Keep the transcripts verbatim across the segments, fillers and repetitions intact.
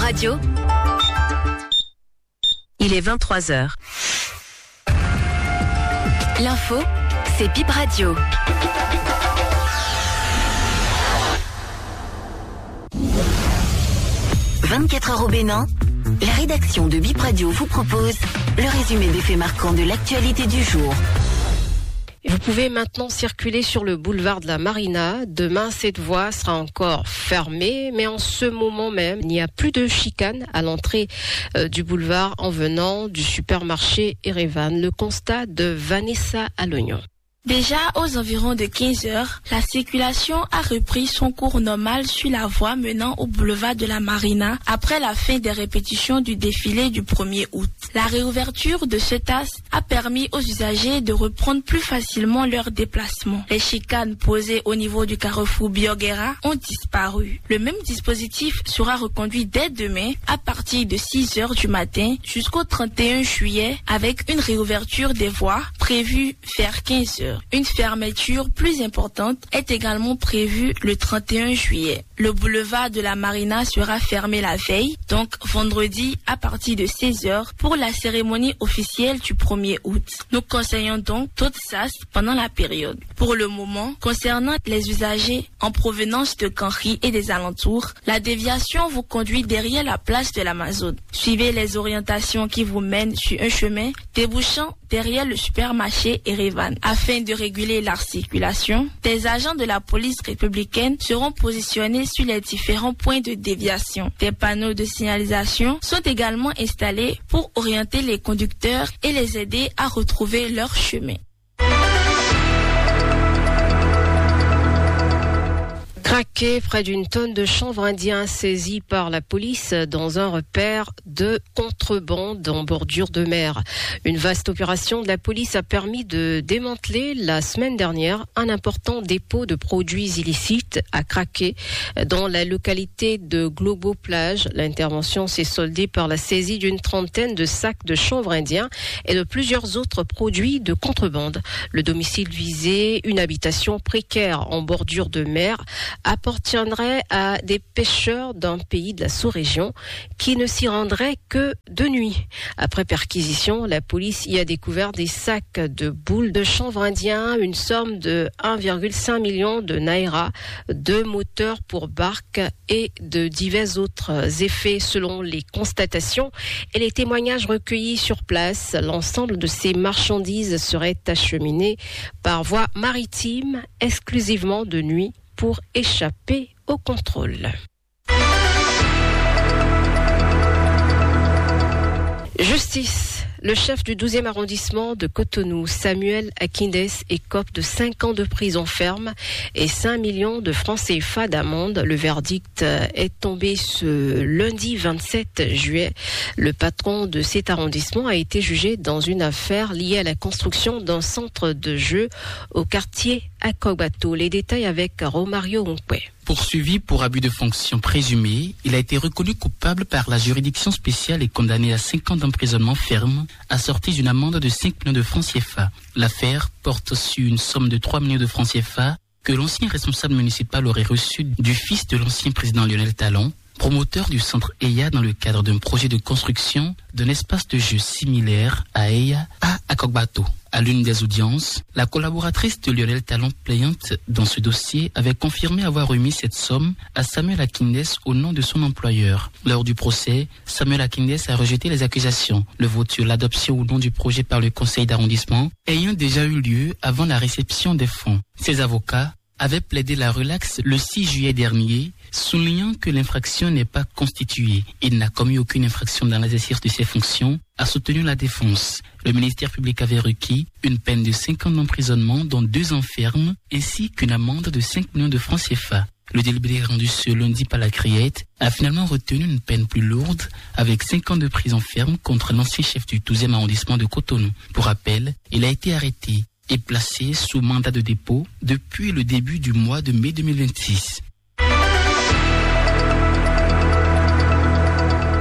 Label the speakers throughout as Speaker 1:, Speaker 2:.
Speaker 1: Radio. Il est vingt-trois heures. L'info, c'est Bip Radio. vingt-quatre heures au Bénin, la rédaction de Bip Radio vous propose le résumé des faits marquants de l'actualité du jour.
Speaker 2: Vous pouvez maintenant circuler sur le boulevard de la Marina. Demain, cette voie sera encore fermée, mais en ce moment même, il n'y a plus de chicane à l'entrée euh, du boulevard en venant du supermarché Erevan. Le constat de Vanessa Alognon.
Speaker 3: Déjà aux environs de quinze heures, la circulation a repris son cours normal sur la voie menant au boulevard de la Marina après la fin des répétitions du défilé du premier août. La réouverture de cet axe a permis aux usagers de reprendre plus facilement leurs déplacements. Les chicanes posées au niveau du carrefour Bioguera ont disparu. Le même dispositif sera reconduit dès demain à partir de six heures du matin jusqu'au trente et un juillet avec une réouverture des voies prévue vers quinze heures. Une fermeture plus importante est également prévue le trente et un juillet. Le boulevard de la Marina sera fermé la veille, donc vendredi à partir de seize heures pour la cérémonie officielle du premier août. Nous conseillons donc d'autres sas pendant la période. Pour le moment, concernant les usagers en provenance de Canry et des alentours, la déviation vous conduit derrière la place de l'Amazone. Suivez les orientations qui vous mènent sur un chemin débouchant derrière le supermarché Erevan. Afin de réguler la circulation, des agents de la police républicaine seront positionnés sur les différents points de déviation. Des panneaux de signalisation sont également installés pour orienter les conducteurs et les aider à retrouver leur chemin.
Speaker 2: Craqué, près d'une tonne de chanvre indien saisie par la police dans un repère de contrebande en bordure de mer. Une vaste opération de la police a permis de démanteler la semaine dernière un important dépôt de produits illicites à Craqué dans la localité de Globo-Plage. L'intervention s'est soldée par la saisie d'une trentaine de sacs de chanvre indien et de plusieurs autres produits de contrebande. Le domicile visé, une habitation précaire en bordure de mer, appartiendrait à des pêcheurs d'un pays de la sous-région qui ne s'y rendraient que de nuit. Après perquisition, la police y a découvert des sacs de boules de chanvre indien, une somme de un virgule cinq million de naira, deux moteurs pour barque et de divers autres effets selon les constatations et les témoignages recueillis sur place. L'ensemble de ces marchandises serait acheminé par voie maritime exclusivement de nuit pour échapper au contrôle. Justice. Le chef du douzième arrondissement de Cotonou, Samuel Akindes, écope de cinq ans de prison ferme et cinq millions de francs C F A d'amende. Le verdict est tombé ce lundi vingt-sept juillet. Le patron de cet arrondissement a été jugé dans une affaire liée à la construction d'un centre de jeu au quartier Akogbato. Les détails avec Romario Onkwe.
Speaker 4: Poursuivi pour abus de fonction présumé, il a été reconnu coupable par la juridiction spéciale et condamné à cinq ans d'emprisonnement ferme, assorti d'une amende de cinq millions de francs C F A. L'affaire porte sur une somme de trois millions de francs C F A que l'ancien responsable municipal aurait reçu du fils de l'ancien président Lionel Talon, promoteur du centre Eya dans le cadre d'un projet de construction d'un espace de jeu similaire à Eya à Akogbato. À l'une des audiences, la collaboratrice de Lionel Talon plaignante dans ce dossier avait confirmé avoir remis cette somme à Samuel Akindes au nom de son employeur. Lors du procès, Samuel Akindes a rejeté les accusations. Le vote sur l'adoption ou non du projet par le conseil d'arrondissement ayant déjà eu lieu avant la réception des fonds. Ses avocats avaient plaidé la relaxe le six juillet dernier, soulignant que l'infraction n'est pas constituée. Il n'a commis aucune infraction dans l'exercice de ses fonctions, a soutenu la défense. Le ministère public avait requis une peine de cinq ans d'emprisonnement, dont deux ans ferme, ainsi qu'une amende de cinq millions de francs C F A. Le délibéré rendu ce lundi par la Criette a finalement retenu une peine plus lourde, avec cinq ans de prison ferme contre l'ancien chef du douzième arrondissement de Cotonou. Pour rappel, il a été arrêté et placé sous mandat de dépôt depuis le début du mois de mai deux mille vingt-six.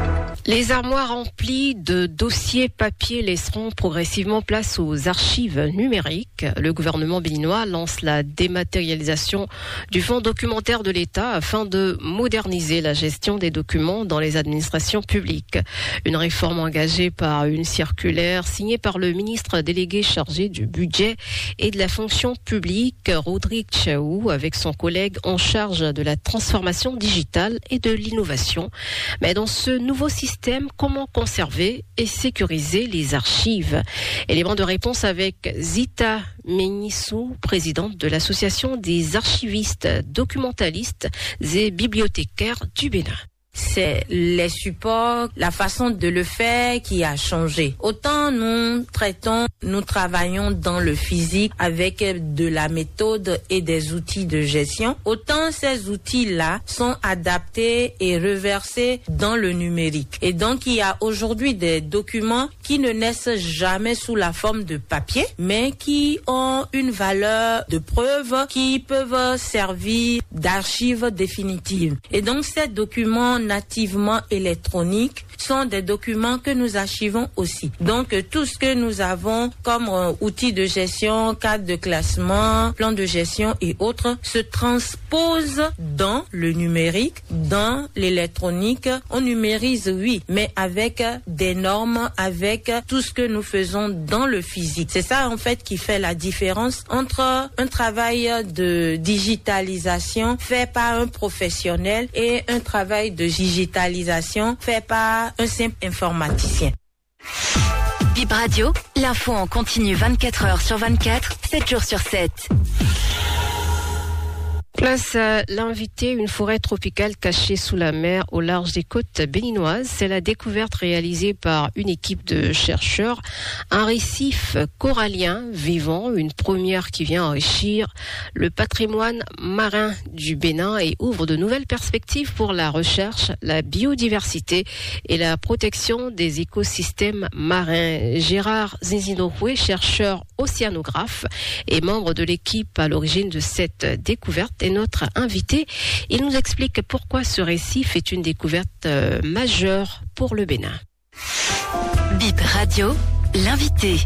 Speaker 2: Les armoires remplies de dossiers papier laisseront progressivement place aux archives numériques. Le gouvernement béninois lance la dématérialisation du fonds documentaire de l'État afin de moderniser la gestion des documents dans les administrations publiques. Une réforme engagée par une circulaire signée par le ministre délégué chargé du budget et de la fonction publique, Rodrigue Chaou, avec son collègue en charge de la transformation digitale et de l'innovation. Mais dans ce nouveau système, comment conserver et sécuriser les archives? Élément de réponse avec Zita Menissou, présidente de l'association des archivistes, documentalistes et bibliothécaires du Bénin.
Speaker 5: C'est les supports, la façon de le faire qui a changé. Autant nous traitons, nous travaillons dans le physique avec de la méthode et des outils de gestion, autant ces outils-là sont adaptés et reversés dans le numérique. Et donc, il y a aujourd'hui des documents qui ne naissent jamais sous la forme de papier, mais qui ont une valeur de preuve, qui peuvent servir d'archives définitives. Et donc, ces documents nativement électroniques sont des documents que nous archivons aussi. Donc tout ce que nous avons comme euh, outils de gestion, cadre de classement, plan de gestion et autres se transpose dans le numérique, dans l'électronique. On numérise, oui, mais avec des normes, avec tout ce que nous faisons dans le physique. C'est ça en fait qui fait la différence entre un travail de digitalisation fait par un professionnel et un travail de digitalisation fait par un simple informaticien.
Speaker 1: Bip Radio, l'info en continu vingt-quatre heures sur vingt-quatre, sept jours sur sept.
Speaker 2: Place à l'invité, une forêt tropicale cachée sous la mer au large des côtes béninoises. C'est la découverte réalisée par une équipe de chercheurs. Un récif corallien vivant, une première qui vient enrichir le patrimoine marin du Bénin et ouvre de nouvelles perspectives pour la recherche, la biodiversité et la protection des écosystèmes marins. Gérard Zinzinoué, chercheur océanographe et membre de l'équipe à l'origine de cette découverte, est notre invité. Il nous explique pourquoi ce récif est une découverte euh, majeure pour le Bénin.
Speaker 1: Bip Radio, l'invité.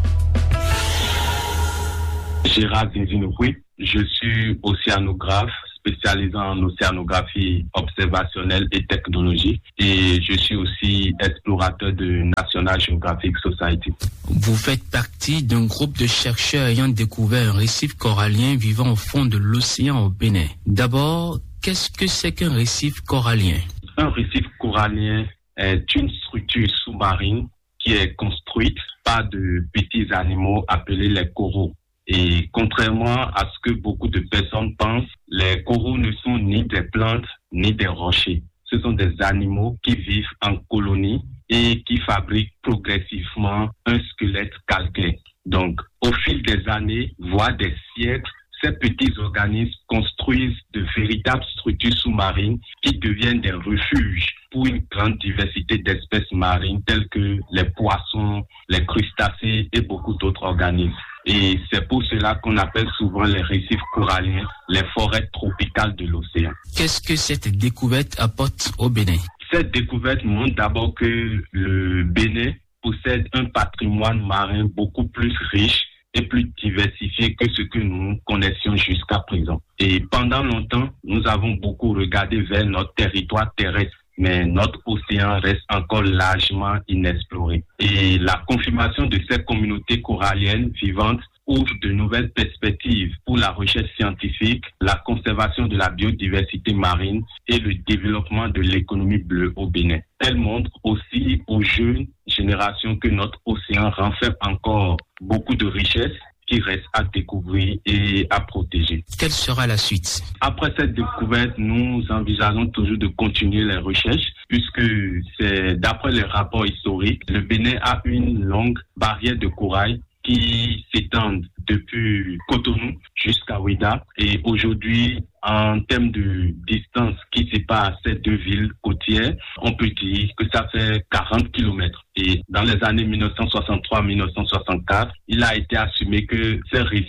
Speaker 6: Gérard Zinzinoué, je suis océanographe spécialisé en océanographie observationnelle et technologique et je suis aussi explorateur de National Geographic Society.
Speaker 4: Vous faites partie d'un groupe de chercheurs ayant découvert un récif corallien vivant au fond de l'océan au Bénin. D'abord, qu'est-ce que c'est qu'un récif corallien?
Speaker 6: Un récif corallien est une structure sous-marine qui est construite par de petits animaux appelés les coraux. Et contrairement à ce que beaucoup de personnes pensent, les coraux ne sont ni des plantes ni des rochers. Ce sont des animaux qui vivent en colonie et qui fabriquent progressivement un squelette calcaire. Donc, au fil des années, voire des siècles, ces petits organismes construisent de véritables structures sous-marines qui deviennent des refuges pour une grande diversité d'espèces marines telles que les poissons, les crustacés et beaucoup d'autres organismes. Et c'est pour cela qu'on appelle souvent les récifs coralliens les forêts tropicales de l'océan.
Speaker 4: Qu'est-ce que cette découverte apporte au Bénin?
Speaker 6: Cette découverte montre d'abord que le Bénin possède un patrimoine marin beaucoup plus riche et plus diversifié que ce que nous connaissions jusqu'à présent. Et pendant longtemps, nous avons beaucoup regardé vers notre territoire terrestre, mais notre océan reste encore largement inexploré. Et la confirmation de ces communautés coralliennes vivantes ouvre de nouvelles perspectives pour la recherche scientifique, la conservation de la biodiversité marine et le développement de l'économie bleue au Bénin. Elle montre aussi aux jeunes générations que notre océan renferme encore beaucoup de richesses qui restent à découvrir et à protéger.
Speaker 4: Quelle sera la suite?
Speaker 6: Après cette découverte, nous envisageons toujours de continuer les recherches puisque c'est d'après les rapports historiques, le Bénin a une longue barrière de corail qui s'étendent depuis Cotonou jusqu'à Ouidah. Et aujourd'hui, en termes de distance qui sépare ces deux villes côtières, on peut dire que ça fait quarante kilomètres. Et dans les années mille neuf cent soixante-trois à mille neuf cent soixante-quatre, il a été assumé que ces récifs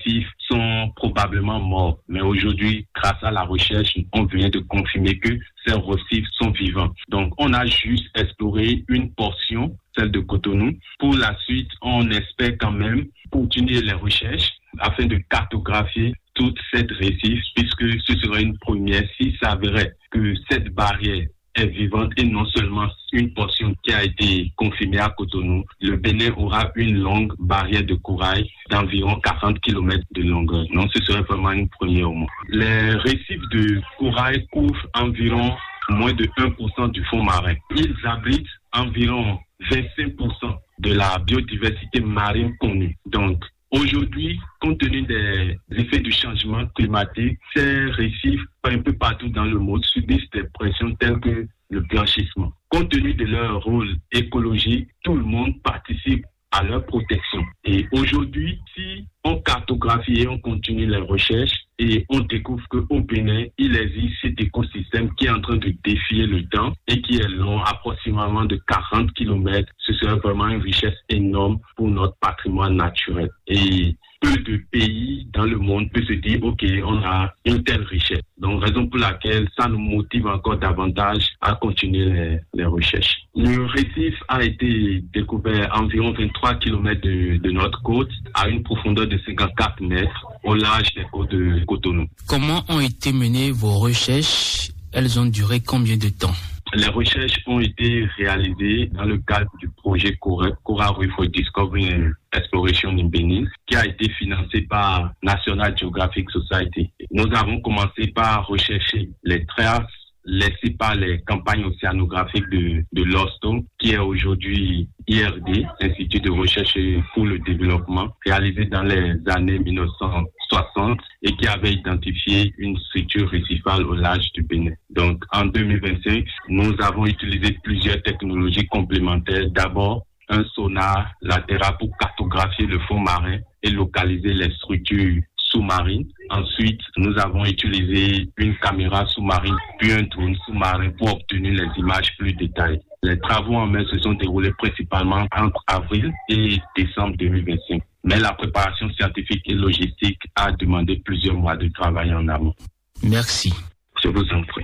Speaker 6: sont probablement morts. Mais aujourd'hui, grâce à la recherche, on vient de confirmer que ces récifs sont vivants. Donc, on a juste exploré une portion, celle de Cotonou. Pour la suite, on espère quand même continuer les recherches afin de cartographier toute cette récif, puisque ce serait une première s'il s'avérait que cette barrière est vivante et non seulement une portion qui a été confirmée à Cotonou. Le Bénin aura une longue barrière de corail d'environ quarante kilomètres de longueur. Donc ce serait vraiment une première au monde. Les récifs de corail couvrent environ moins de un pour cent du fond marin. Ils abritent environ vingt-cinq pour cent de la biodiversité marine connue. Donc aujourd'hui, compte tenu des effets du changement climatique, ces récifs, un peu partout dans le monde, subissent des pressions telles que le blanchissement. Compte tenu de leur rôle écologique, tout le monde participe à leur protection. Et aujourd'hui, si on cartographie et on continue les recherches, et on découvre qu'au Bénin, il existe cet écosystème qui est en train de défier le temps et qui est long, approximativement de quarante kilomètres. Ce serait vraiment une richesse énorme pour notre patrimoine naturel. Et peu de pays dans le monde peuvent se dire, OK, on a une telle richesse. Donc, raison pour laquelle ça nous motive encore davantage à continuer les, les recherches. Le récif a été découvert à environ vingt-trois kilomètres de, de notre côte, à une profondeur de cinquante-quatre mètres, au large des côtes de Cotonou. Comment ont été menées vos recherches? Elles ont duré combien de temps? Les recherches ont été réalisées dans le cadre du projet Coral Reef for Discovery and Exploration in Benin, qui a été financé par National Geographic Society. Nous avons commencé par rechercher les traces laissées par les campagnes océanographiques de, de l'OSTO, qui est aujourd'hui I R D, Institut de recherche pour le développement, réalisé dans les années mille neuf cent soixante et qui avait identifié une structure récifale au large du Bénin. Donc, en deux mille vingt-cinq, nous avons utilisé plusieurs technologies complémentaires. D'abord, un sonar latéral pour cartographier le fond marin et localiser les structures sous-marine. Ensuite, nous avons utilisé une caméra sous-marine puis un drone sous-marin pour obtenir les images plus détaillées. Les travaux en mer se sont déroulés principalement entre avril et décembre deux mille vingt-cinq. Mais la préparation scientifique et logistique a demandé plusieurs mois de travail en amont. Merci. Je vous en prie.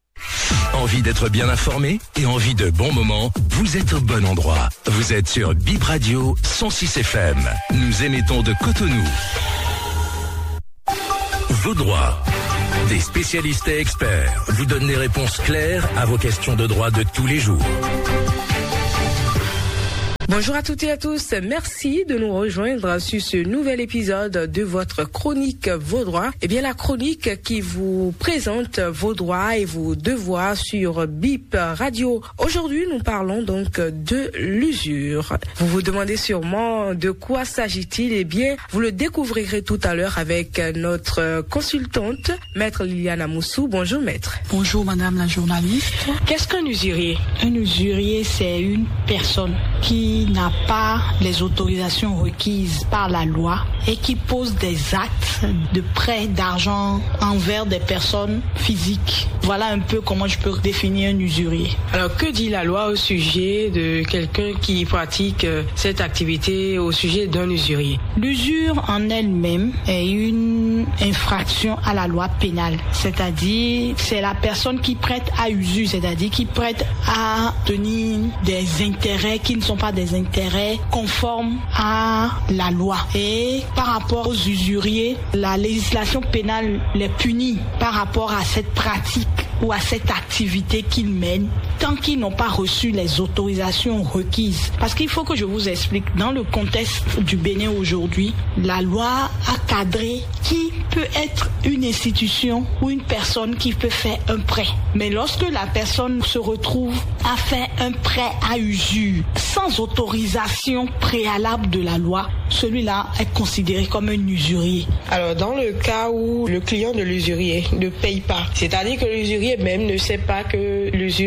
Speaker 7: Envie d'être bien informé et envie de bons moments? Vous êtes au bon endroit. Vous êtes sur Bip Radio cent six F M. Nous émettons de Cotonou. Vos droits. Des spécialistes et experts vous donnent des réponses claires à vos questions de droit de tous les jours.
Speaker 8: Bonjour à toutes et à tous, merci de nous rejoindre sur ce nouvel épisode de votre chronique Vos droits. Eh bien, la chronique qui vous présente vos droits et vos devoirs sur Bip Radio. Aujourd'hui, nous parlons donc de l'usure. Vous vous demandez sûrement de quoi s'agit-il? Eh bien, vous le découvrirez tout à l'heure avec notre consultante, Maître Liliane Amoussou. Bonjour Maître.
Speaker 9: Bonjour Madame la journaliste.
Speaker 8: Qu'est-ce qu'un usurier?
Speaker 9: Un usurier, c'est une personne qui n'a pas les autorisations requises par la loi et qui pose des actes de prêt d'argent envers des personnes physiques. Voilà un peu comment je peux définir un usurier.
Speaker 8: Alors, que dit la loi au sujet de quelqu'un qui pratique cette activité au sujet d'un usurier?
Speaker 9: L'usure en elle-même est une infraction à la loi pénale. C'est-à-dire, c'est la personne qui prête à usure, c'est-à-dire qui prête à tenir des intérêts qui ne sont pas des intérêts conformes à la loi. Et par rapport aux usuriers, la législation pénale les punit par rapport à cette pratique ou à cette activité qu'ils mènent tant qu'ils n'ont pas reçu les autorisations requises. Parce qu'il faut que je vous explique, dans le contexte du Bénin aujourd'hui, la loi a cadré qui peut être une institution ou une personne qui peut faire un prêt. Mais lorsque la personne se retrouve à faire un prêt à usure sans autorisation préalable de la loi, celui-là est considéré comme un usurier.
Speaker 8: Alors, dans le cas où le client de l'usurier ne paye pas, c'est-à-dire que l'usurier même ne sait pas que l'usure est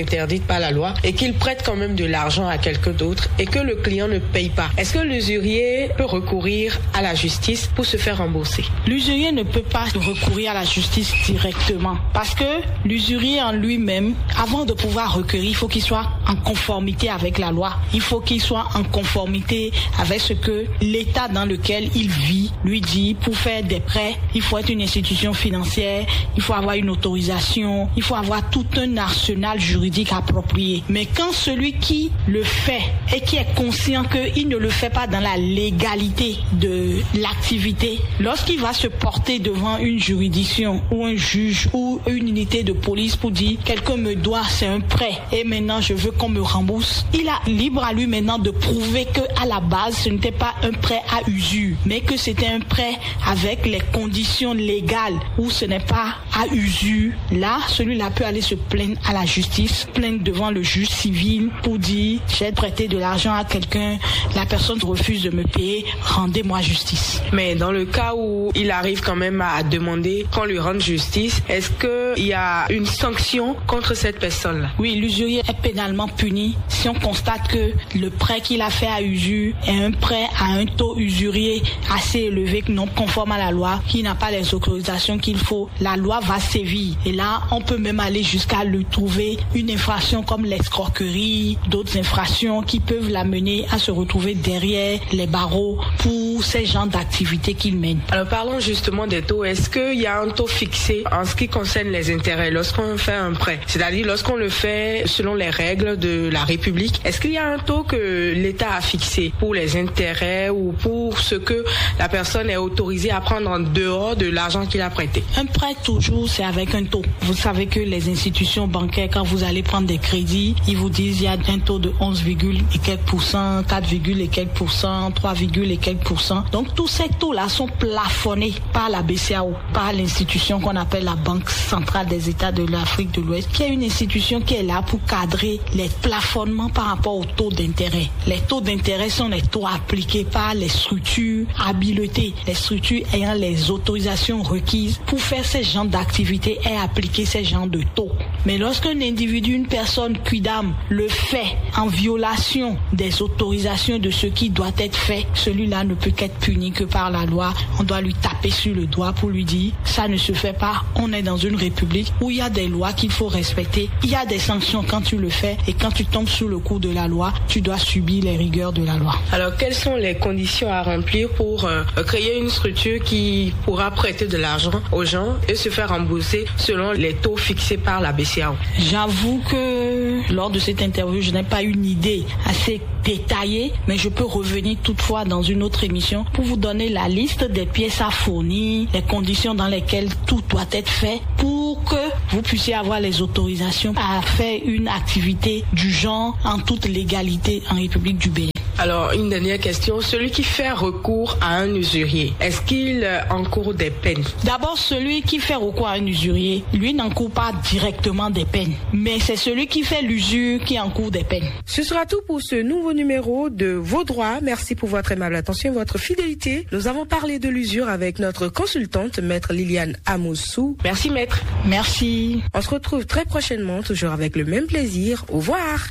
Speaker 8: interdite par la loi et qu'il prête quand même de l'argent à quelqu'un d'autre et que le client ne paye pas, est-ce que l'usurier peut recourir à la justice pour se faire rembourser?
Speaker 9: L'usurier ne peut pas recourir à la justice directement parce que l'usurier en lui-même, avant de pouvoir requérir, il faut qu'il soit en conformité avec la loi. Il faut qu'il soit en conformité avec ce que l'État dans lequel il vit lui dit. Pour faire des prêts, il faut être une institution financière, il faut avoir une autorisation, il faut avoir tout un arsenal juridique approprié. Mais quand celui qui le fait et qui est conscient qu'il ne le fait pas dans la légalité de l'activité, lorsqu'il va se porter devant une juridiction ou un juge ou une unité de police pour dire quelqu'un me doit, c'est un prêt et maintenant je veux qu'on me rembourse, il a libre à lui maintenant de prouver que à la base ce n'était pas un prêt à usure, mais que c'était un prêt avec les conditions légales où ce n'est pas à usure. Là, celui-là peut aller se plaindre à la justice, plaindre devant le juge civil pour dire j'ai prêté de l'argent à quelqu'un, la personne refuse de me payer, rendez-moi justice.
Speaker 8: Mais dans le cas où il arrive quand même à demander qu'on lui rende justice, est-ce qu'il y a une sanction contre cette personne-là?
Speaker 9: Oui, l'usurier est pénalement puni si on constate que le prêt qu'il a fait à usure est un prêt à un taux usurier assez élevé, non conforme à la loi, qui n'a pas les autorisations qu'il faut. La loi va sévir et là, on peut même aller jusqu'à lui trouver une infraction comme l'escroquerie, d'autres infractions qui peuvent l'amener à se retrouver derrière les barreaux pour ces genres d'activités qu'il mène.
Speaker 8: Alors parlons justement des taux. Est-ce qu'il y a un taux fixé en ce qui concerne les intérêts lorsqu'on fait un prêt? C'est-à-dire lorsqu'on le fait selon les règles de la République, est-ce qu'il y a un taux que l'État a fixé pour les intérêts ou pour ce que la personne est autorisée à prendre en dehors de l'argent qu'il a prêté?
Speaker 9: Un prêt, toujours, c'est avec un taux. Vous savez que les institutions bancaires, quand vous allez prendre des crédits, ils vous disent il y a un taux de onze virgule et quelques pourcents, quatre virgule et quelques pourcents, trois virgule et quelques pourcents. Donc tous ces taux-là sont plafonnés par la B C A O, par l'institution qu'on appelle la Banque centrale des États de l'Afrique de l'Ouest, qui est une institution qui est là pour cadrer les plafonnements par rapport aux taux d'intérêt. Les taux d'intérêt sont les taux appliqués par les structures habilitées, les structures ayant les autorisations requises pour faire ces genres d'activités et appliquer ces genres de taux. Mais lorsqu'un individu, une personne quidam, le fait en violation des autorisations de ce qui doit être fait, celui-là ne peut qu'être puni que par la loi. On doit lui taper sur le doigt pour lui dire ça ne se fait pas. On est dans une république où il y a des lois qu'il faut respecter. Il y a des sanctions quand tu le fais et quand tu tombes sous le coup de la loi, tu dois subir les rigueurs de la loi.
Speaker 8: Alors quelles sont les conditions à remplir pour euh, créer une structure qui pourra prêter de l'argent aux gens et se faire rembourser selon les taux fixés par la B C A O?
Speaker 9: J'avoue que lors de cette interview, je n'ai pas une idée assez détaillée, mais je peux revenir toutefois dans une autre émission pour vous donner la liste des pièces à fournir, les conditions dans lesquelles tout doit être fait pour que vous puissiez avoir les autorisations à faire une activité du genre en toute légalité en République du Bénin.
Speaker 8: Alors, une dernière question. Celui qui fait recours à un usurier, est-ce qu'il euh, encourt des peines?
Speaker 9: D'abord, celui qui fait recours à un usurier, lui n'encourt pas directement des peines. Mais c'est celui qui fait l'usure qui encourt des peines.
Speaker 8: Ce sera tout pour ce nouveau numéro de Vos droits. Merci pour votre aimable attention et votre fidélité. Nous avons parlé de l'usure avec notre consultante, Maître Liliane Amoussou. Merci, Maître.
Speaker 9: Merci.
Speaker 8: On se retrouve très prochainement, toujours avec le même plaisir. Au revoir.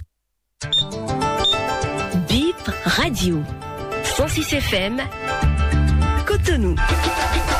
Speaker 1: Bip Radio cent six F M Cotonou.